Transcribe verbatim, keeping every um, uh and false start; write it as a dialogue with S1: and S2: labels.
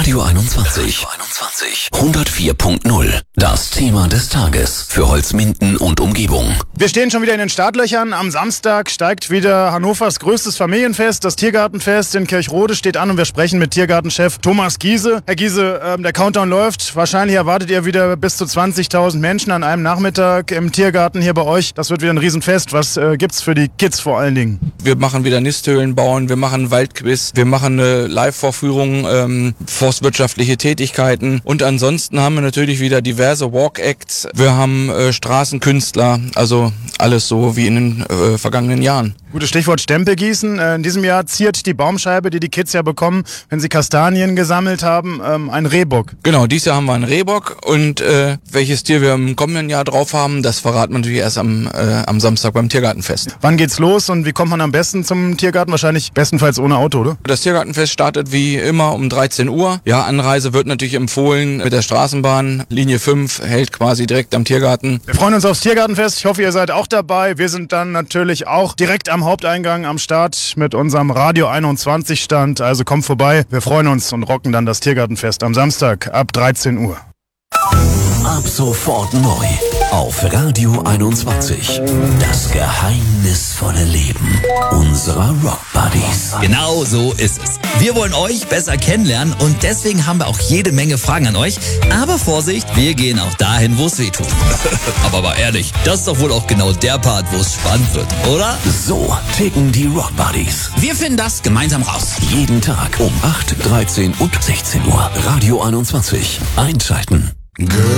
S1: Radio einundzwanzig. hundertvier Punkt null. Das Thema des Tages für Holzminden und Umgebung.
S2: Wir stehen schon wieder in den Startlöchern. Am Samstag steigt wieder Hannovers größtes Familienfest. Das Tiergartenfest in Kirchrode steht an und wir sprechen mit Tiergartenchef Thomas Giese. Herr Giese, ähm, der Countdown läuft. Wahrscheinlich erwartet ihr wieder bis zu zwanzigtausend Menschen an einem Nachmittag im Tiergarten hier bei euch. Das wird wieder ein Riesenfest. Was äh, gibt's für die Kids vor allen Dingen?
S3: Wir machen wieder Nisthöhlen bauen, wir machen Waldquiz, wir machen eine Live-Vorführung, ähm, forstwirtschaftliche Tätigkeiten und ansonsten haben wir natürlich wieder diverse Walk-Acts. Wir haben äh, Straßenkünstler, also alles so wie in den äh, vergangenen Jahren.
S2: Gutes Stichwort Stempel gießen. Äh, in diesem Jahr ziert die Baumscheibe, die die Kids ja bekommen, wenn sie Kastanien gesammelt haben, ähm, ein Rehbock.
S3: Genau, dieses Jahr haben wir einen Rehbock und äh, welches Tier wir im kommenden Jahr drauf haben, das verraten wir natürlich erst am, äh, am Samstag beim Tiergartenfest.
S2: Wann geht's los und wie kommt man am besten zum Tiergarten? Wahrscheinlich bestenfalls ohne Auto, oder?
S3: Das Tiergartenfest startet wie immer um dreizehn Uhr. Ja, Anreise wird natürlich empfohlen mit der Straßenbahn. Linie fünf hält quasi direkt am Tiergarten.
S2: Wir freuen uns aufs Tiergartenfest. Ich hoffe, ihr seid auch dabei. Wir sind dann natürlich auch direkt am Haupteingang am Start mit unserem Radio einundzwanzig Stand. Also kommt vorbei. Wir freuen uns und rocken dann das Tiergartenfest am Samstag ab dreizehn Uhr.
S1: Ab sofort neu auf Radio einundzwanzig. Das geheimnisvolle Leben unserer Rock Buddies.
S4: Genau so ist es. Wir wollen euch besser kennenlernen und deswegen haben wir auch jede Menge Fragen an euch. Aber Vorsicht, wir gehen auch dahin, wo es weh tut. Aber mal ehrlich, das ist doch wohl auch genau der Part, wo es spannend wird, oder?
S1: So ticken die Rock Buddies.
S4: Wir finden das gemeinsam raus.
S1: Jeden Tag um acht, dreizehn und sechzehn Uhr. Radio einundzwanzig. Einschalten.